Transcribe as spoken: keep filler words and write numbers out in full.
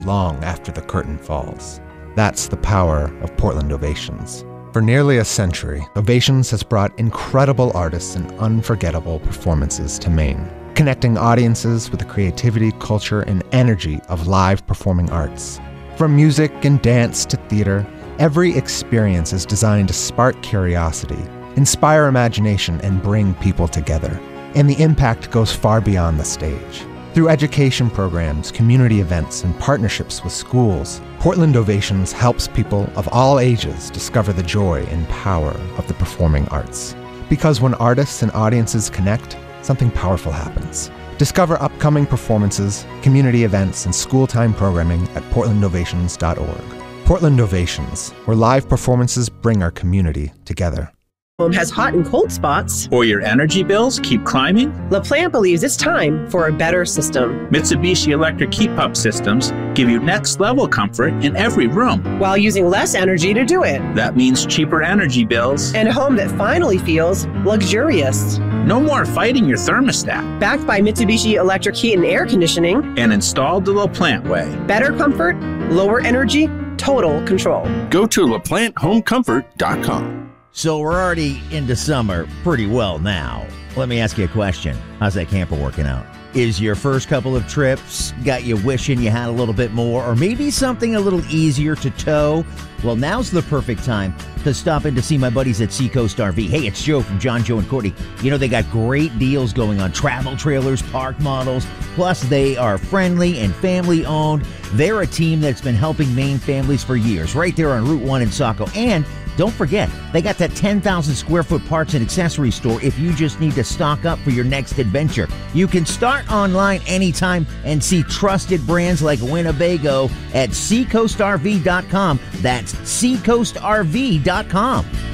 long after the curtain falls. That's the power of Portland Ovations. For nearly a century, Ovations has brought incredible artists and unforgettable performances to Maine, connecting audiences with the creativity, culture, and energy of live performing arts. From music and dance to theater, every experience is designed to spark curiosity, inspire imagination, and bring people together. And the impact goes far beyond the stage. Through education programs, community events, and partnerships with schools, Portland Ovations helps people of all ages discover the joy and power of the performing arts. Because when artists and audiences connect, something powerful happens. Discover upcoming performances, community events, and school-time programming at portland ovations dot org. Portland Ovations, where live performances bring our community together. Home has hot and cold spots, or your energy bills keep climbing? LaPlante believes it's time for a better system. Mitsubishi Electric Heat Pump Systems give you next-level comfort in every room, while using less energy to do it. That means cheaper energy bills. And a home that finally feels luxurious. No more fighting your thermostat. Backed by Mitsubishi Electric Heat and Air Conditioning. And installed the LaPlante way. Better comfort, lower energy, total control. Go to la plante home comfort dot com. So we're already into summer pretty well now. Let me ask you a question. How's that camper working out? Is your first couple of trips got you wishing you had a little bit more, or maybe something a little easier to tow? Well, now's the perfect time to stop in to see my buddies at Seacoast R V. Hey, it's Joe from John, Joe, and Courtney. You know, they got great deals going on travel trailers, park models, plus they are friendly and family-owned. They're a team that's been helping Maine families for years, right there on Route one in Saco. And don't forget, they got that ten thousand square foot parts and accessory store if you just need to stock up for your next adventure. You can start online anytime and see trusted brands like Winnebago at seacoast r v dot com. That's seacoast r v dot com.